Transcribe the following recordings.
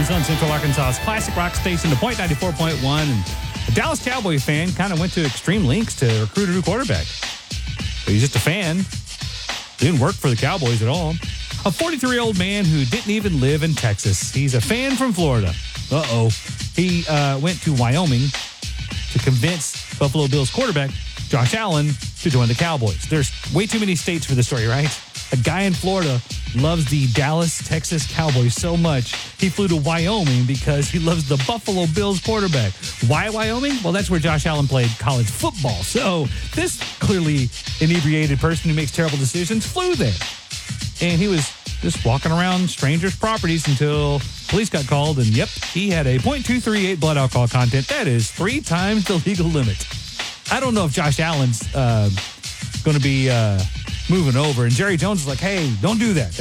Arizona Central Arkansas's classic rock station, The Point 94.1. And a Dallas Cowboy fan kind of went to extreme lengths to recruit a new quarterback. But he's just a fan. Didn't work for the Cowboys at all. A 43-year-old man who didn't even live in Texas. He's a fan from Florida. He went to Wyoming to convince Buffalo Bills quarterback Josh Allen to join the Cowboys. There's way too many states for this story, right? A guy in Florida loves the Dallas, Texas Cowboys so much, he flew to Wyoming because he loves the Buffalo Bills quarterback. Why Wyoming? Well, that's where Josh Allen played college football. So this clearly inebriated person who makes terrible decisions flew there. And he was just walking around strangers' properties until police got called. And, yep, he had a .238 blood alcohol content. That is 3 times the legal limit. I don't know if Josh Allen's going to be moving over. And Jerry Jones is like, hey, don't do that.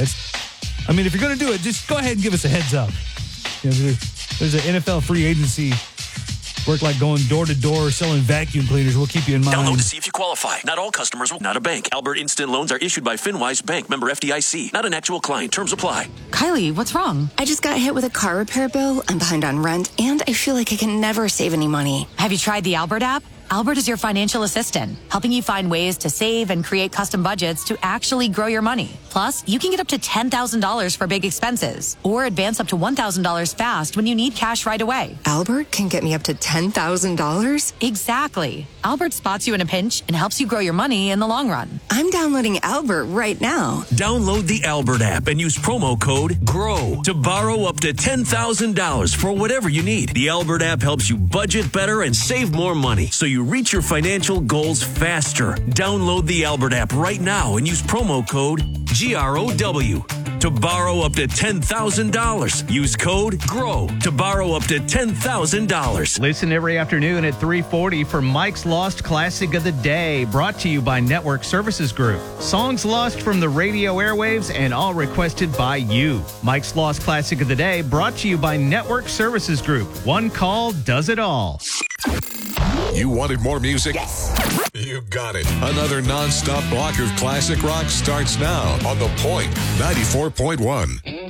If you're going to do it, just go ahead and give us a heads up. There's an NFL free agency. Work like going door to door selling vacuum cleaners. We'll keep you in mind. Download to see if you qualify. Not all customers will not a bank. Albert Instant Loans are issued by FinWise Bank, member FDIC. Not an actual client. Terms apply. Kylie, what's wrong? I just got hit with a car repair bill. I'm behind on rent, and I feel like I can never save any money. Have you tried the Albert app? Albert is your financial assistant, helping you find ways to save and create custom budgets to actually grow your money. Plus, you can get up to $10,000 for big expenses or advance up to $1,000 fast when you need cash right away. Albert can get me up to $10,000? Exactly. Albert spots you in a pinch and helps you grow your money in the long run. I'm downloading Albert right now. Download the Albert app and use promo code GROW to borrow up to $10,000 for whatever you need. The Albert app helps you budget better and save more money so you reach your financial goals faster. Download the Albert app right now and use promo code GROW to borrow up to $10,000. Use code GROW to borrow up to $10,000. Listen every afternoon at 3:40 for Mike's Lost Classic of the Day, brought to you by Network Services Group. Songs lost from the radio airwaves and all requested by you. Mike's Lost Classic of the Day, brought to you by Network Services Group. One call does it all. You wanted more music? Yes. You got it. Another non-stop block of classic rock starts now on The Point 94.1.